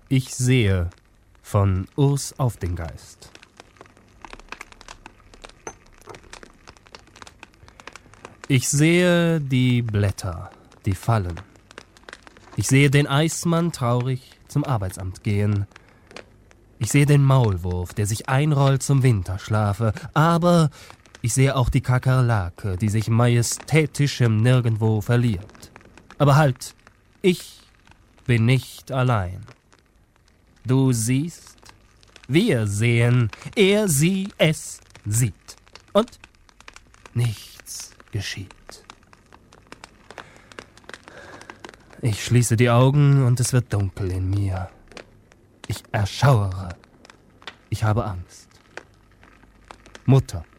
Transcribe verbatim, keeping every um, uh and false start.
Ich sehe von Urs auf den Geist. Ich sehe die Blätter, die fallen. Ich sehe den Eismann traurig zum Arbeitsamt gehen. Ich sehe den Maulwurf, der sich einrollt zum Winterschlafe. Aber ich sehe auch die Kakerlake, die sich majestätisch im Nirgendwo verliert. Aber halt, ich bin nicht allein. Du siehst, wir sehen, er, sie, es sieht. Und nichts geschieht. Ich schließe die Augen und es wird dunkel in mir. Ich erschauere. Ich habe Angst. Mutter.